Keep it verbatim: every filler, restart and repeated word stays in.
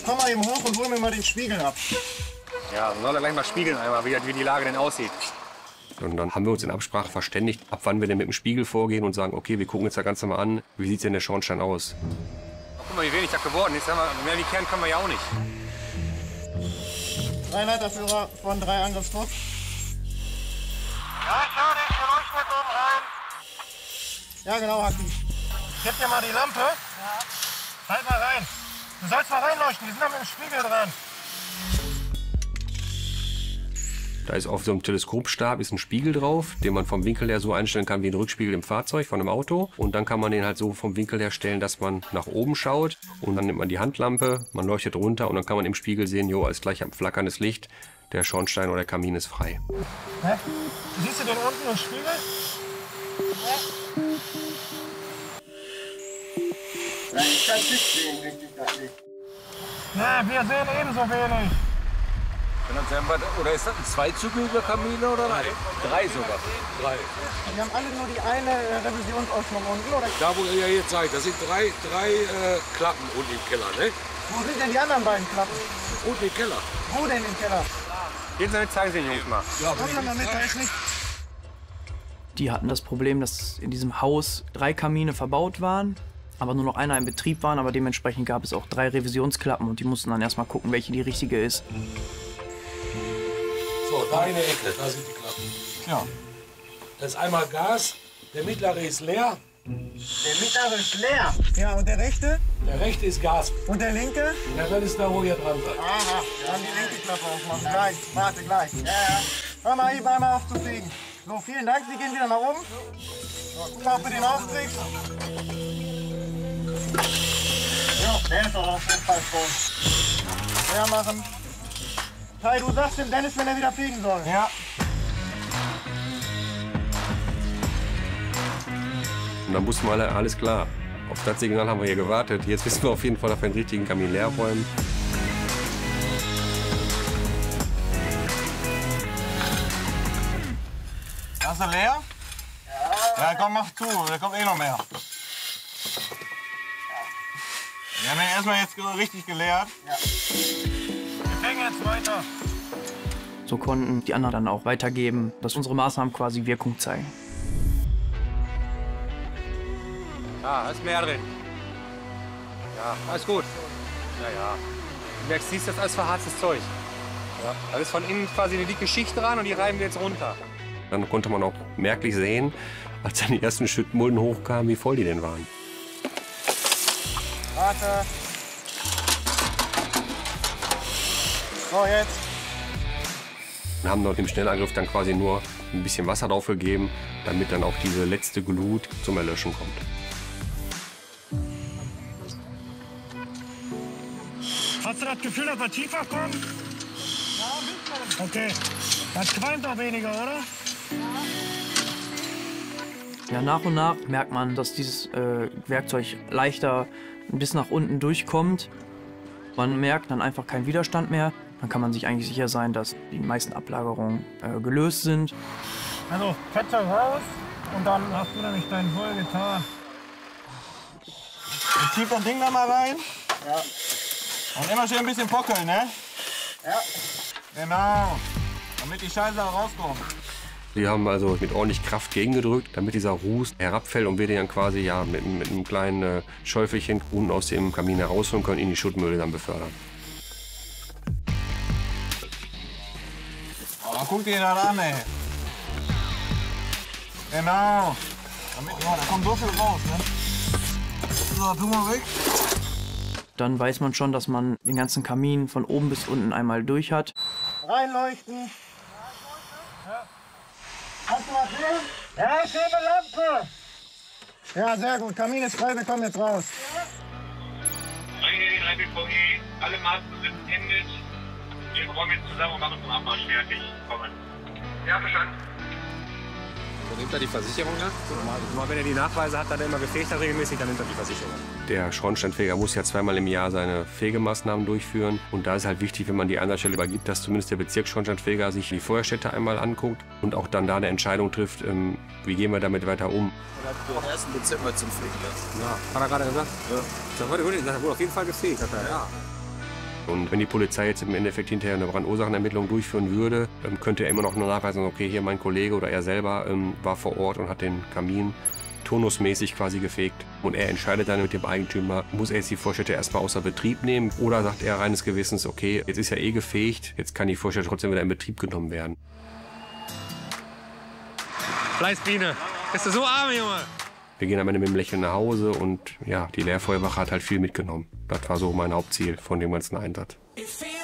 komm mal eben hoch und hol mir mal den Spiegel ab. Ja, dann soll er gleich mal spiegeln, einmal, wie, wie die Lage denn aussieht. Und dann haben wir uns in Absprache verständigt, ab wann wir denn mit dem Spiegel vorgehen und sagen, okay, wir gucken uns das Ganze mal an, wie sieht denn der Schornstein aus? Oh, guck mal, wie wenig das geworden ist. Mehr wie kehren können wir ja auch nicht. Drei Leiterführer von drei Angriffsdruck. Ja, ich höre dich, wir leuchten jetzt oben rein. Ja, genau, Haki. Ich geb dir mal die Lampe. Ja. Halt mal rein. Du sollst mal reinleuchten, wir sind da mit dem Spiegel dran. Da ist auf so einem Teleskopstab ist ein Spiegel drauf, den man vom Winkel her so einstellen kann wie ein Rückspiegel im Fahrzeug von einem Auto. Und dann kann man den halt so vom Winkel her stellen, dass man nach oben schaut. Und dann nimmt man die Handlampe, man leuchtet runter und dann kann man im Spiegel sehen, jo, als gleich am flackerndes Licht, der Schornstein oder der Kamin ist frei. Hä? Siehst du den unten im Spiegel? Ja, ich kann nicht sehen, richtig das Licht. Ja, wir sehen ebenso wenig. Oder ist das ein zweizügiger Kamin oder drei? Drei sogar. Drei. Wir haben alle nur die eine äh, Revisionsöffnung unten, oder? Da, wo ihr jetzt seid, das sind drei, drei äh, Klappen unten im Keller, ne? Wo sind denn die anderen beiden Klappen? Unten im Keller. Wo denn im Keller? Gehen Sie mit, zeigen Sie den Jungs mal. Ja, Komm doch mal mit, da ist nicht. Die hatten das Problem, dass in diesem Haus drei Kamine verbaut waren, aber nur noch einer in Betrieb waren. Aber dementsprechend gab es auch drei Revisionsklappen und die mussten dann erstmal gucken, welche die richtige ist. So, da in der Ecke, da sind die Klappen. Ja. Das ist einmal Gas, der mittlere ist leer, Der mittlere ist leer. Ja, und der rechte? der rechte ist Gas. Und der linke? Ja, das ist da, wo ihr dran seid. Aha, dann die linke Klappe aufmachen. Gleich, warte, gleich. Ja, ja. Hör mal, eben einmal aufzufliegen. So, vielen Dank, Sie gehen wieder nach oben. So, guck mal, ob du den aufkriegst. Ja, der ist auch auf jeden Fall voll. Ja, machen. Kai, du sagst dem Dennis, wenn er wieder fliegen soll. Ja. Und dann wussten wir alle, alles klar. Auf das Signal haben wir hier gewartet. Jetzt wissen wir auf jeden Fall, dass wir den richtigen Kamin leer räumen. Hast du leer? Ja. Ja, komm, mach zu, da kommt eh noch mehr. Wir haben ihn erstmal jetzt richtig geleert. Ja. Wir fängen jetzt weiter. So konnten die anderen dann auch weitergeben, dass unsere Maßnahmen quasi Wirkung zeigen. Ja, da ist mehr drin. Ja, alles gut. Ja, ja. Du merkst, siehst, das ist alles verharztes Zeug. Ja. Da ist von innen quasi eine dicke Schicht dran und die reiben wir jetzt runter. Dann konnte man auch merklich sehen, als dann die ersten Schüttmulden hochkamen, wie voll die denn waren. Warte. So, jetzt. Wir haben dort im Schnellangriff dann quasi nur ein bisschen Wasser drauf gegeben, damit dann auch diese letzte Glut zum Erlöschen kommt. Hast du das Gefühl, dass wir tiefer kommen? Ja, ein bisschen. Okay. Das qualmt auch weniger, oder? Ja, nach und nach merkt man, dass dieses äh, Werkzeug leichter bis nach unten durchkommt. Man merkt dann einfach keinen Widerstand mehr. Dann kann man sich eigentlich sicher sein, dass die meisten Ablagerungen äh, gelöst sind. Also, Kette raus und dann hast du nämlich deinen Wohl getan. Jetzt zieht das Ding da mal rein. Ja. Und immer schön ein bisschen pockeln, ne? Ja. Genau. Damit die Scheiße auch rauskommt. Wir haben also mit ordentlich Kraft gegengedrückt, damit dieser Ruß herabfällt und wir den dann quasi ja, mit, mit einem kleinen äh, Schäufelchen unten aus dem Kamin herausholen können, in die Schuttmühle dann befördern. Oh, guck dir das an, ey. Genau. Damit, oh, da kommt so viel raus, ne? So, tu mal weg. Dann weiß man schon, dass man den ganzen Kamin von oben bis unten einmal durch hat. Reinleuchten. Ja. Hast du was sehen? Ja, schöne Lampe. Ja, sehr gut. Kamin ist frei, wir kommen jetzt raus. drei B V E, alle Maßnahmen sind beendet. Wir räumen jetzt zusammen und machen zum Abmarsch fertig. Kommen. Ja, verstanden. Nimmt er die Versicherung nach? Normal, wenn er die Nachweise hat, dann immer gefegt hat regelmäßig, dann nimmt er die Versicherung. Der Schornsteinfeger muss ja zweimal im Jahr seine Fegemaßnahmen durchführen. Und da ist halt wichtig, wenn man die Einsatzstelle übergibt, dass zumindest der Bezirksschornsteinfeger sich die Feuerstätte einmal anguckt und auch dann da eine Entscheidung trifft, ähm, wie gehen wir damit weiter um. Den ersten Dezember zum Fliegen lassen. Ja, hat er gerade gesagt? Ja. Das wurde, das wurde auf jeden Fall gefegt. Hat er. Ja. Und wenn die Polizei jetzt im Endeffekt hinterher eine Brandursachenermittlung durchführen würde, ähm, könnte er immer noch nur nachweisen, okay, hier mein Kollege oder er selber ähm, war vor Ort und hat den Kamin turnusmäßig quasi gefegt. Und er entscheidet dann mit dem Eigentümer, muss er jetzt die Vorstätte erstmal außer Betrieb nehmen oder sagt er reines Gewissens, okay, jetzt ist ja eh gefegt, jetzt kann die Vorstätte trotzdem wieder in Betrieb genommen werden. Fleißbiene, bist du so arm, Junge? Wir gehen am Ende mit dem Lächeln nach Hause und ja, die Leerfeuerwache hat halt viel mitgenommen. Das war so mein Hauptziel von dem ganzen Einsatz.